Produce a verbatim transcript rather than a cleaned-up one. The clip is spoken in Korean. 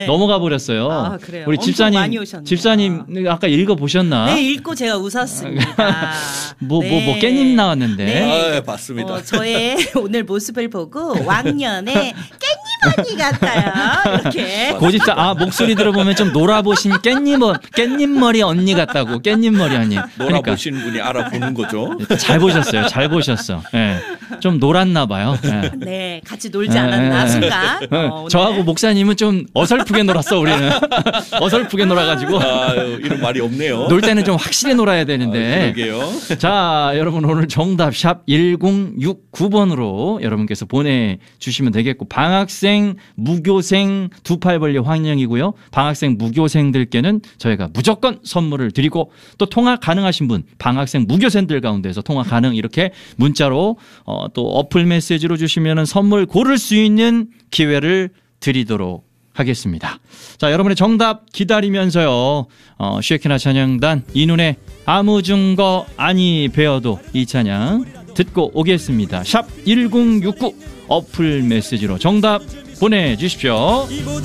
넘어가 버렸어요. 아, 그래요? 우리 엄청 집사님, 많이 오셨네요. 집사님 아까 읽어 보셨나? 네, 읽고 제가 웃었습니다. 뭐 뭐 뭐 네. 깻잎 나왔는데. 네. 아, 봤습니다. 어, 저의 오늘 모습을 보고 왕년에 깻잎 언니 같아요. 이렇게. 고집사 아 목소리 들어보면 좀 놀아보신 깻잎 어, 깻잎 머리 언니 같다고 깻잎 머리 언니. 그러니까 놀아보신 분이 알아보는 거죠. 잘 보셨어요. 잘 보셨어. 예. 좀 놀았나 봐요. 예. 네, 같이 놀지 않았나 예, 예. 순간. 예. 어, 오늘. 저하고 목사님은 좀 어설프게 놀았어 우리는. 어설프게 놀아가지고 아유, 이런 말이 없네요. 놀 때는 좀 확실히 놀아야 되는데. 아, 그러게요. 자, 여러분 오늘 정답 샵 일공육구 번으로 여러분께서 보내주시면 되겠고, 방학생, 무교생 두 팔 벌려 환영이고요. 방학생, 무교생들께는 저희가 무조건 선물을 드리고, 또 통화 가능하신 분, 방학생, 무교생들 가운데서 통화 가능 이렇게 문자로 어, 또 어플 메시지로 주시면 선물 고를 수 있는 기회를 드리도록 하겠습니다. 자, 여러분의 정답 기다리면서요. 어, 쉐키나 찬양단 이눈에 아무 증거 아니 배워도 이 찬양 듣고 오겠습니다. 샵 일공육구 어플 메시지로 정답 보내주십시오.